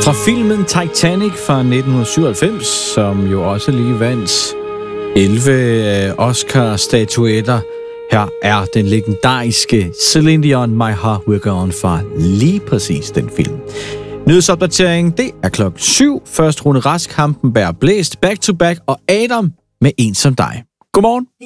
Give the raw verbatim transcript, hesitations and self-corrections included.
Fra filmen Titanic fra nitten syvoghalvfems, som jo også lige vandt elleve Oscar-statuetter. Her er den legendariske Celine Dion, My Heart Will Go On fra lige præcis den film. Nyhedsopdatering, det er klokken syv. Først Rune Rask, Hampenberg Blæst, Back to Back og Adam med En som dig. Godmorgen.